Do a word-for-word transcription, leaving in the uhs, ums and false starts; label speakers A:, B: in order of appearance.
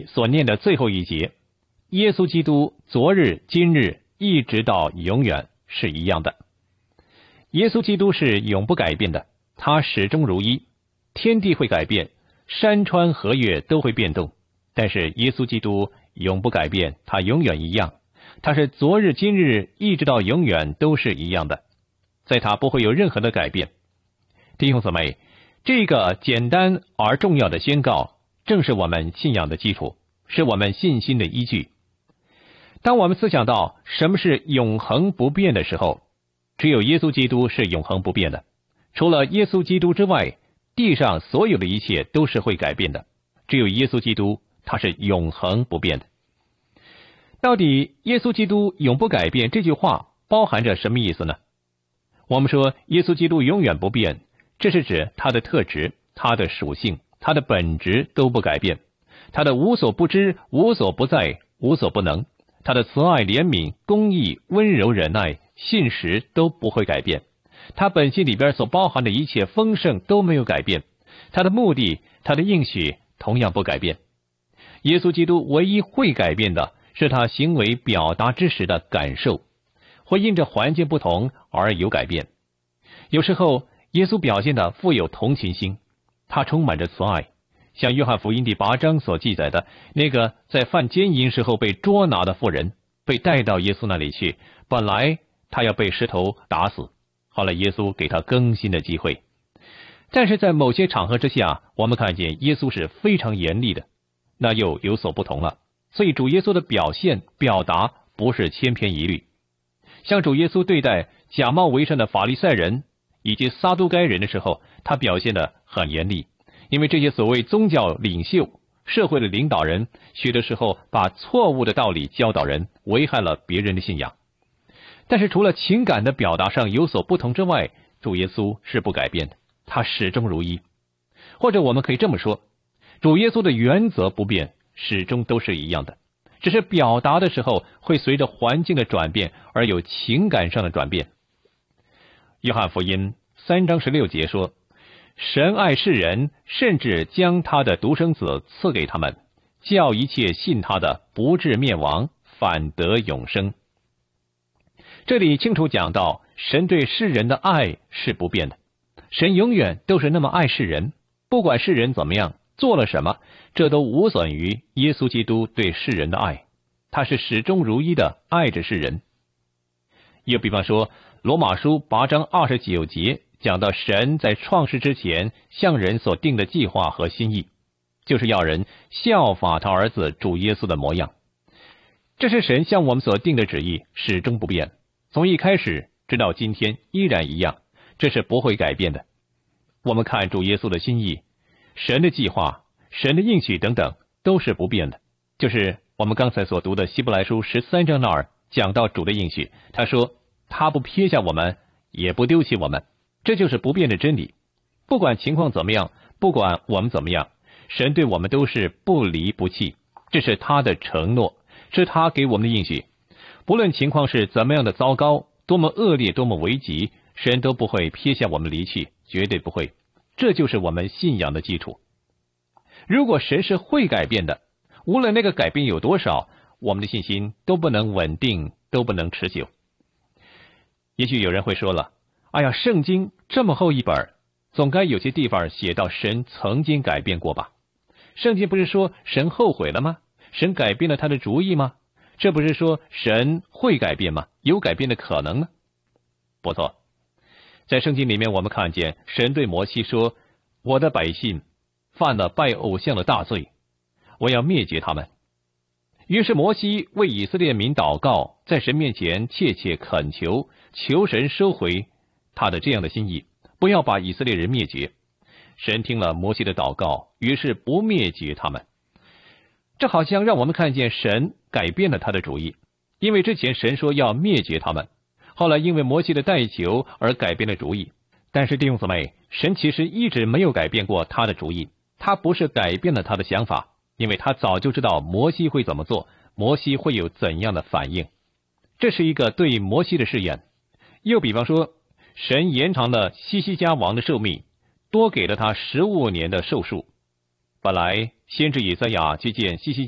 A: 所念的最后一节，耶稣基督昨日、今日一直到永远是一样的。耶稣基督是永不改变的，他始终如一。天地会改变，山川河岳都会变动，但是耶稣基督永不改变，他永远一样。他是昨日、今日一直到永远都是一样的，在他不会有任何的改变。弟兄姊妹，这个简单而重要的宣告正是我们信仰的基础，是我们信心的依据。当我们思想到什么是永恒不变的时候，只有耶稣基督是永恒不变的，除了耶稣基督之外，地上所有的一切都是会改变的，只有耶稣基督他是永恒不变的。到底耶稣基督永不改变这句话包含着什么意思呢？我们说耶稣基督永远不变，这是指他的特质、他的属性、他的本质都不改变，他的无所不知、无所不在、无所不能，他的慈爱、怜悯、公义、温柔、忍耐、信实都不会改变，他本性里边所包含的一切丰盛都没有改变，他的目的、他的应许同样不改变。耶稣基督唯一会改变的是他行为表达之时的感受，会因着环境不同而有改变。有时候耶稣表现的富有同情心，他充满着慈爱，像约翰福音第八章所记载的那个在犯奸淫时候被捉拿的妇人，被带到耶稣那里去，本来他要被石头打死，后来耶稣给他更新的机会。但是在某些场合之下，我们看见耶稣是非常严厉的，那又有所不同了。所以主耶稣的表现表达不是千篇一律。像主耶稣对待假冒为善的法利赛人以及撒都该人的时候，他表现得很严厉，因为这些所谓宗教领袖、社会的领导人，许多时候把错误的道理教导人，危害了别人的信仰。但是除了情感的表达上有所不同之外，主耶稣是不改变的，他始终如一。或者我们可以这么说，主耶稣的原则不变，始终都是一样的，只是表达的时候会随着环境的转变而有情感上的转变。约翰福音三章十六节说，神爱世人，甚至将他的独生子赐给他们，叫一切信他的不至灭亡，反得永生。这里清楚讲到，神对世人的爱是不变的，神永远都是那么爱世人，不管世人怎么样做了什么，这都无损于耶稣基督对世人的爱，他是始终如一的爱着世人。又比方说罗马书八章二十九节讲到神在创世之前向人所定的计划和心意，就是要人效法他儿子主耶稣的模样。这是神向我们所定的旨意，始终不变，从一开始直到今天依然一样，这是不会改变的。我们看主耶稣的心意，神的计划、神的应许等等都是不变的，就是我们刚才所读的希伯来书十三章那儿讲到主的应许，他说他不撇下我们，也不丢弃我们，这就是不变的真理。不管情况怎么样，不管我们怎么样，神对我们都是不离不弃，这是他的承诺，是他给我们的应许。不论情况是怎么样的糟糕，多么恶劣，多么危急，神都不会撇下我们离去，绝对不会。这就是我们信仰的基础。如果神是会改变的，无论那个改变有多少，我们的信心都不能稳定，都不能持久。也许有人会说了，哎呀，圣经这么厚一本，总该有些地方写到神曾经改变过吧？圣经不是说神后悔了吗？神改变了他的主意吗？这不是说神会改变吗？有改变的可能吗？不错，在圣经里面我们看见神对摩西说，我的百姓犯了拜偶像的大罪，我要灭绝他们。于是摩西为以色列民祷告，在神面前切切恳求，求神收回他的这样的心意，不要把以色列人灭绝。神听了摩西的祷告，于是不灭绝他们。这好像让我们看见神改变了他的主意，因为之前神说要灭绝他们，后来因为摩西的代求而改变了主意。但是弟兄姊妹，神其实一直没有改变过他的主意，他不是改变了他的想法，因为他早就知道摩西会怎么做，摩西会有怎样的反应。这是一个对摩西的试验。又比方说，神延长了西西家王的寿命，多给了他十五年的寿数。本来先知以赛亚去见西西